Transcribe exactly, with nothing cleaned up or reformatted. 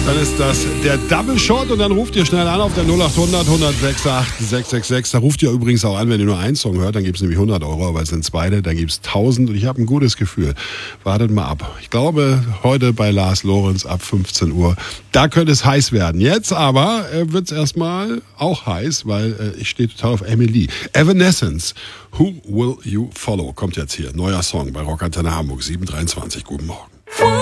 Dann ist das der Double Shot und dann ruft ihr schnell an auf der null acht hundert, hundertsechsundachtzig, sechshundertsechsundsechzig. Da ruft ihr übrigens auch an, wenn ihr nur einen Song hört, dann gibt es nämlich hundert Euro, aber es sind beide, dann gibt es tausend und ich habe ein gutes Gefühl. Wartet mal ab. Ich glaube, heute bei Lars Lorenz ab fünfzehn Uhr, da könnte es heiß werden. Jetzt aber äh, wird es erstmal auch heiß, weil äh, ich stehe total auf Emily. Evanescence, Who Will You Follow, kommt jetzt hier. Neuer Song bei Rockantenne Hamburg, sieben Uhr dreiundzwanzig. Guten Morgen.